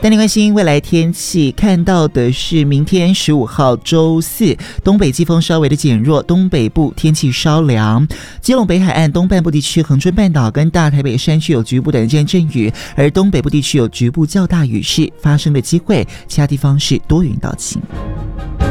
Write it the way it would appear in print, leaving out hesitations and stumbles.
带您关心未来天气，看到的是明天15号周四，东北季风稍微的减弱，东北部天气稍凉，基隆北海岸东半部地区、恒春半岛跟大台北山区有局部短暂阵雨，而东北部地区有局部较大雨势发生的机会，其他地方是多云到晴。